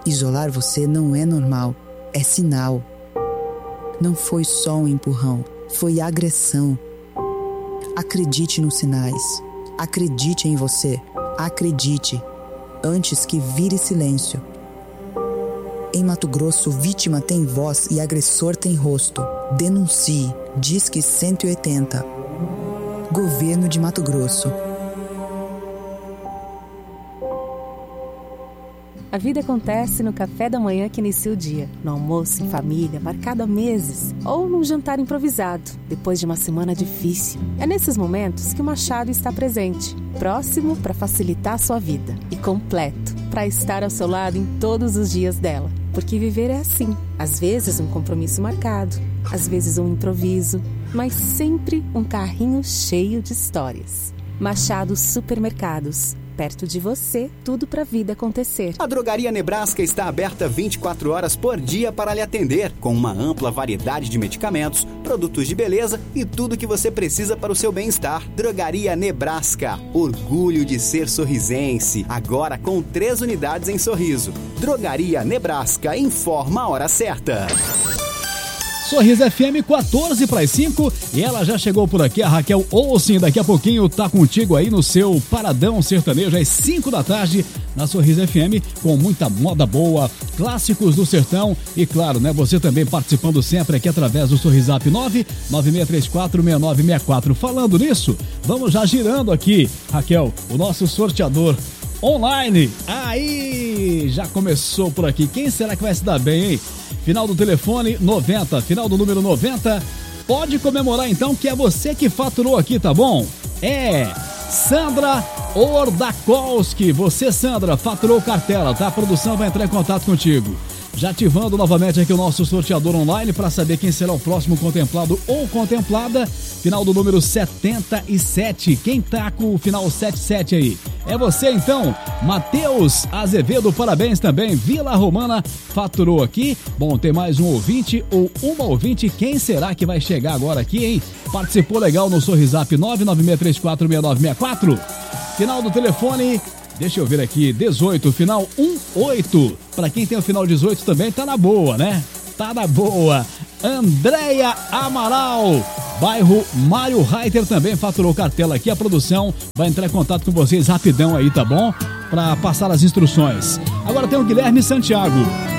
Isolar você não é normal, é sinal. Não foi só um empurrão, foi agressão. Acredite nos sinais. Acredite em você. Acredite, antes que vire silêncio. Em Mato Grosso, vítima tem voz e agressor tem rosto. Denuncie. Disque 180. Governo de Mato Grosso. A vida acontece no café da manhã que inicia o dia, no almoço em família, marcado há meses, ou num jantar improvisado, depois de uma semana difícil. É nesses momentos que o Machado está presente, próximo para facilitar a sua vida e completo para estar ao seu lado em todos os dias dela. Porque viver é assim, às vezes um compromisso marcado, às vezes um improviso, mas sempre um carrinho cheio de histórias. Machado Supermercados. Perto de você, tudo para a vida acontecer. A Drogaria Nebraska está aberta 24 horas por dia para lhe atender, com uma ampla variedade de medicamentos, produtos de beleza e tudo que você precisa para o seu bem-estar. Drogaria Nebraska, orgulho de ser sorrisense, agora com 3 unidades em Sorriso. Drogaria Nebraska, informa a hora certa. Sorriso FM 14:05 e ela já chegou por aqui, a Raquel Olsen, daqui a pouquinho tá contigo aí no seu Paradão Sertanejo às 5 da tarde na Sorriso FM, com muita moda boa, clássicos do sertão e claro, né, você também participando sempre aqui através do Sorrisap 996346964. Falando nisso, vamos já girando aqui, Raquel, o nosso sorteador online. Aí, já começou por aqui. Quem será que vai se dar bem, hein? Final do telefone 90, final do número 90. Pode comemorar então que é você que faturou aqui, tá bom? É Sandra Ordakolski. Você, Sandra, faturou cartela, tá? A produção vai entrar em contato contigo. Já ativando novamente aqui o nosso sorteador online para saber quem será o próximo contemplado ou contemplada. Final do número 77. Quem tá com o final 77 aí? É você então, Matheus Azevedo, parabéns também. Vila Romana faturou aqui. Bom, tem mais um ouvinte ou uma ouvinte. Quem será que vai chegar agora aqui, hein? Participou legal no Sorrisap 996346964. Final do telefone, deixa eu ver aqui, 18, final 18. Pra quem tem o final 18 também, tá na boa, né? Tá na boa. Andréia Amaral, bairro Mário Reiter, também faturou cartela aqui. A produção vai entrar em contato com vocês rapidão aí, tá bom? Pra passar as instruções. Agora tem o Guilherme Santiago.